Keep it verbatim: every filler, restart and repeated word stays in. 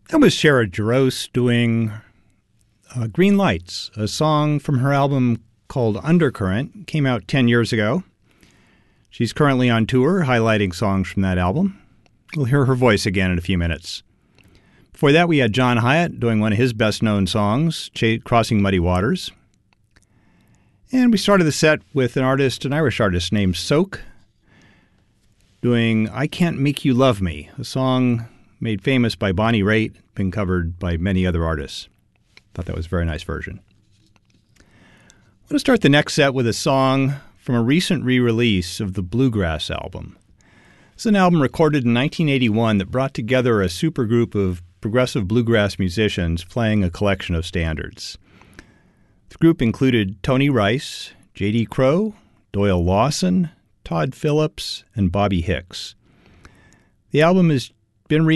That was Shara Jaros doing uh, Green Lights, a song from her album called Undercurrent. Came out ten years ago. She's currently on tour, highlighting songs from that album. We'll hear her voice again in a few minutes. Before that, we had John Hiatt doing one of his best-known songs, Ch- Crossing Muddy Waters. And we started the set with an artist, an Irish artist named Soak, doing I Can't Make You Love Me, a song made famous by Bonnie Raitt, been covered by many other artists. Thought that was a very nice version. I'm going to start the next set with a song from a recent re-release of the Bluegrass album. It's an album recorded in nineteen eighty-one that brought together a supergroup of progressive bluegrass musicians playing a collection of standards. The group included Tony Rice, J D Crowe, Doyle Lawson, Todd Phillips, and Bobby Hicks. The album has been re